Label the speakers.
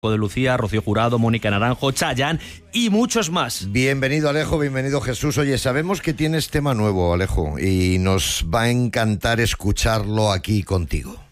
Speaker 1: de Lucía, Rocío Jurado, Mónica Naranjo, Chayanne y muchos más.
Speaker 2: Bienvenido, Alejo, bienvenido, Jesús. Oye, sabemos que tienes tema nuevo, Alejo, y nos va a encantar escucharlo aquí contigo.